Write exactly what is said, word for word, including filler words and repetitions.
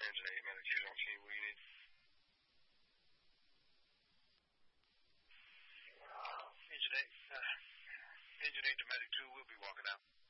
Engine eight, medic two on scene. What do you need? Engine eight, uh, Engine eight to medic two, we'll be walking out.